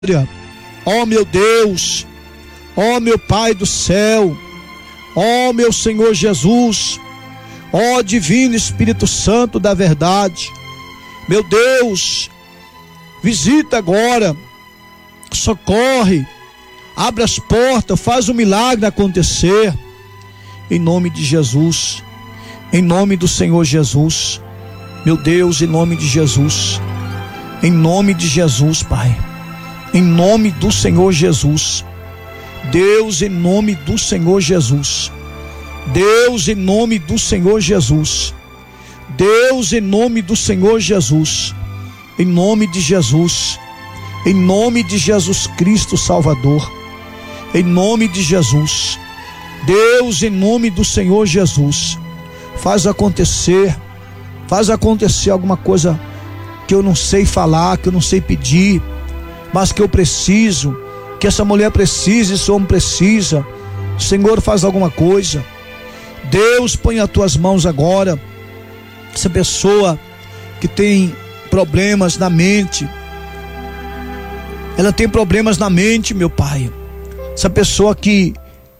Ó meu Deus, ó meu Pai do céu, ó meu Senhor Jesus, ó Divino Espírito Santo da verdade, meu Deus, visita agora, socorre, abre as portas, faz o milagre acontecer, em nome de Jesus, em nome do Senhor Jesus, meu Deus, em nome de Jesus, em nome de Jesus, Pai, em nome do Senhor Jesus, Deus, em nome do Senhor Jesus, Deus, em nome do Senhor Jesus, Deus, em nome do Senhor Jesus, em nome de Jesus, em nome de Jesus Cristo Salvador, em nome de Jesus, Deus, em nome do Senhor Jesus, faz acontecer alguma coisa que eu não sei falar, que eu não sei pedir, mas que eu preciso, que essa mulher precisa, esse homem precisa. Senhor, faz alguma coisa. Deus, põe as tuas mãos agora. Essa pessoa que tem problemas na mente, ela tem problemas na mente, meu Pai. Essa pessoa que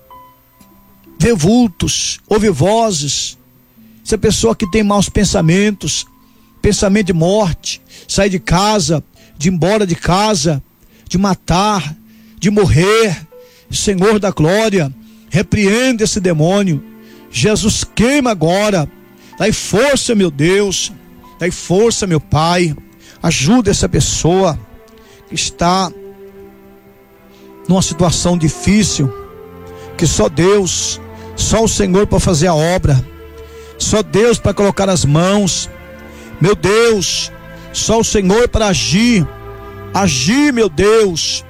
vê vultos, ouve vozes, essa pessoa que tem maus pensamentos, pensamento de morte, sair de casa, de ir embora de casa, de matar, de morrer, Senhor da glória, repreenda esse demônio. Jesus, queima agora, dai força, meu Deus, dai força, meu Pai, ajuda essa pessoa que está numa situação difícil, que só Deus, só o Senhor para fazer a obra, só Deus para colocar as mãos, meu Deus, só o Senhor para agir, meu Deus,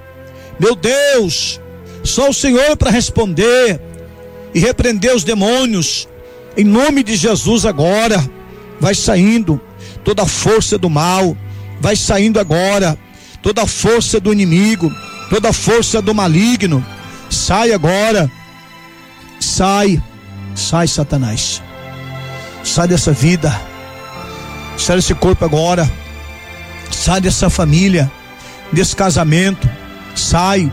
só o Senhor para responder e repreender os demônios, em nome de Jesus. Agora vai saindo toda a força do mal, vai saindo agora toda a força do inimigo, toda a força do maligno, sai agora, sai Satanás, sai dessa vida, sai desse corpo agora, sai dessa família, desse casamento, sai,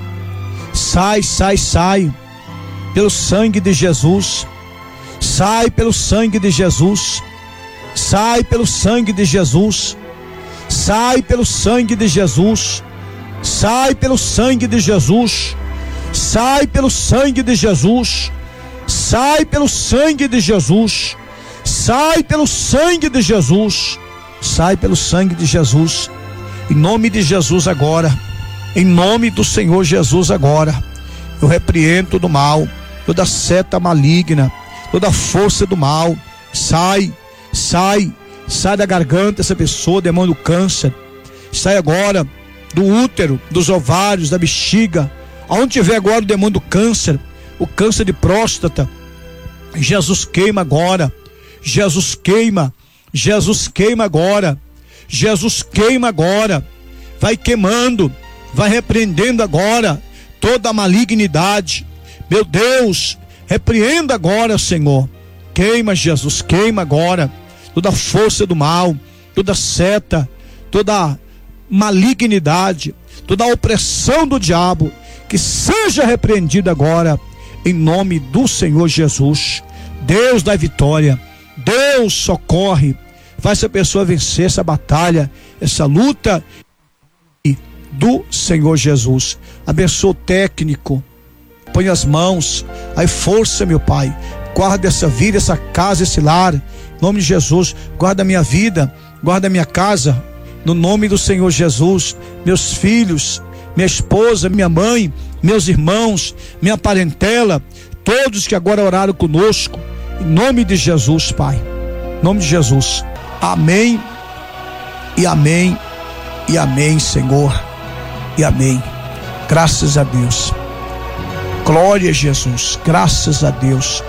pelo sangue de Jesus, sai pelo sangue de Jesus, sai pelo sangue de Jesus, sai pelo sangue de Jesus, sai pelo sangue de Jesus, sai pelo sangue de Jesus, sai pelo sangue de Jesus, sai pelo sangue de Jesus, sai pelo sangue de Jesus, em nome de Jesus agora, em nome do Senhor Jesus agora, eu repreendo todo mal, toda seta maligna, toda força do mal, sai da garganta dessa pessoa, demônio do câncer, sai agora do útero, dos ovários, da bexiga, aonde tiver agora o demônio do câncer, o câncer de próstata, Jesus queima agora, Jesus queima agora, Jesus queima agora, vai queimando, vai repreendendo agora toda a malignidade, meu Deus, repreenda agora, Senhor, queima, Jesus, queima agora toda a força do mal, toda seta, toda malignidade, toda a opressão do diabo, que seja repreendida agora, em nome do Senhor Jesus. Deus dá vitória, Deus socorre, faz essa pessoa vencer essa batalha, essa luta do Senhor Jesus. Abençoa o técnico, põe as mãos, aí força, meu Pai, guarda essa vida, essa casa, esse lar, em nome de Jesus, guarda a minha vida, guarda a minha casa, no nome do Senhor Jesus, meus filhos, minha esposa, minha mãe, meus irmãos, minha parentela, todos que agora oraram conosco, em nome de Jesus, Pai, em nome de Jesus, amém, e amém, e amém, Senhor, e amém, graças a Deus, glória a Jesus, graças a Deus,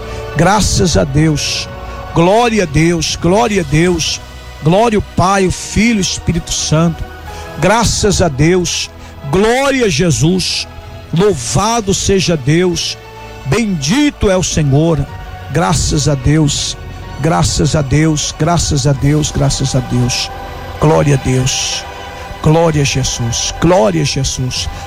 glória a Deus, glória a Deus, glória ao Pai, o Filho e o Espírito Santo, graças a Deus, glória a Jesus, louvado seja Deus, bendito é o Senhor, graças a Deus, graças a Deus, graças a Deus, graças a Deus, glória a Deus. Glória a Jesus, glória a Jesus.